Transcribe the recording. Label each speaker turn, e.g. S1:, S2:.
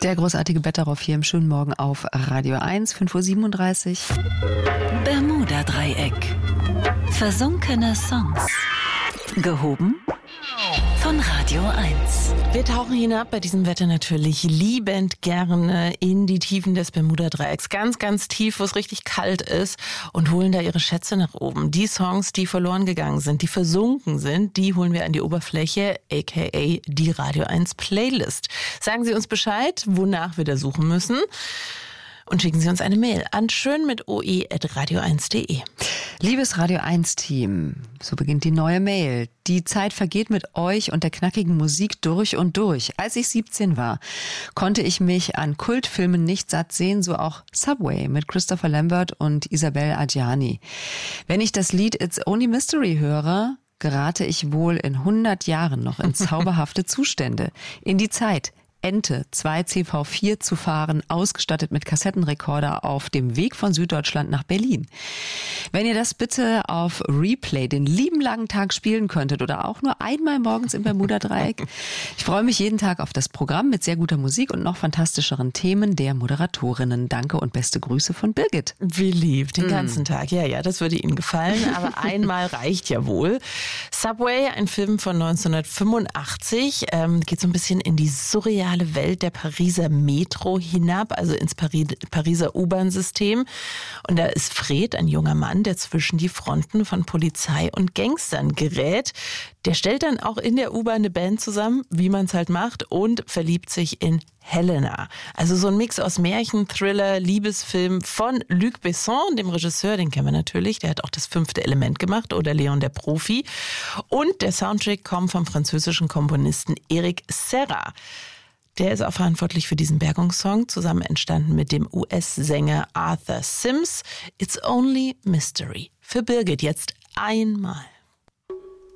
S1: Der großartige Betteroff hier im schönen Morgen auf Radio 1, 5:37 Uhr.
S2: Bermuda-Dreieck. Versunkene Songs. Gehoben von Radio 1.
S3: Wir tauchen hinab bei diesem Wetter natürlich liebend gerne in die Tiefen des Bermuda-Dreiecks. Ganz, ganz tief, wo es richtig kalt ist, und holen da ihre Schätze nach oben. Die Songs, die verloren gegangen sind, die versunken sind, die holen wir an die Oberfläche, aka die Radio 1 Playlist. Sagen Sie uns Bescheid, wonach wir da suchen müssen. Und schicken Sie uns eine Mail an schön@radio1.de.
S1: Liebes Radio 1 Team, so beginnt die neue Mail. Die Zeit vergeht mit euch und der knackigen Musik durch und durch. Als ich 17 war, konnte ich mich an Kultfilmen nicht satt sehen, so auch Subway mit Christopher Lambert und Isabelle Adjani. Wenn ich das Lied It's Only Mystery höre, gerate ich wohl in 100 Jahren noch in zauberhafte Zustände. In die Zeit, Ente 2 CV4 zu fahren, ausgestattet mit Kassettenrekorder auf dem Weg von Süddeutschland nach Berlin. Wenn ihr das bitte auf Replay den lieben langen Tag spielen könntet oder auch nur einmal morgens im Bermuda-Dreieck. Ich freue mich jeden Tag auf das Programm mit sehr guter Musik und noch fantastischeren Themen der Moderatorinnen. Danke und beste Grüße von Birgit.
S3: Wie lieb, den ganzen Tag. Ja, das würde Ihnen gefallen, aber einmal reicht ja wohl. Subway, ein Film von 1985, geht so ein bisschen in die surreale Welt der Pariser Metro hinab, also ins Pariser U-Bahn-System. Und da ist Fred, ein junger Mann, der zwischen die Fronten von Polizei und Gangstern gerät. Der stellt dann auch in der U-Bahn eine Band zusammen, wie man es halt macht, und verliebt sich in Helena. Also so ein Mix aus Märchen, Thriller, Liebesfilm von Luc Besson, dem Regisseur, den kennen wir natürlich, der hat auch das 5. Element gemacht, oder Leon der Profi. Und der Soundtrack kommt vom französischen Komponisten Eric Serra. Der ist auch verantwortlich für diesen Bergungssong, zusammen entstanden mit dem US-Sänger Arthur Sims. It's Only Mystery. Für Birgit jetzt einmal.